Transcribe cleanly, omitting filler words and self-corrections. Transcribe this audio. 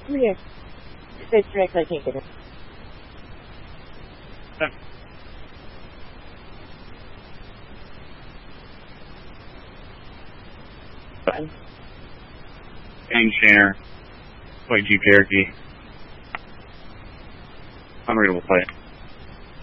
Come here. Sit directly, I can't get it. Fine. Gang share. Play Jeep Cherokee. Unreadable plate.